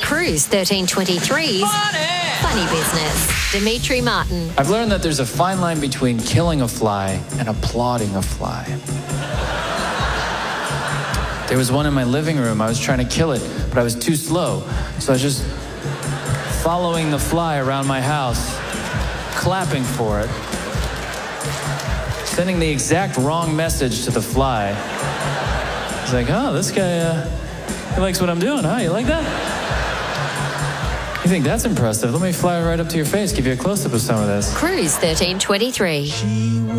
Cruise 1323's Funny Business. Dimitri Martin. I've learned that there's a fine line between killing a fly and applauding a fly. There was one in my living room. I was trying to kill it, but I was too slow. So I was just following the fly around my house, clapping for it, sending the exact wrong message to the fly. He's like, oh, this guy, he likes what I'm doing, huh? You like that? You think that's impressive? Let me fly right up to your face, give you a close-up of some of this. Cruise 1323.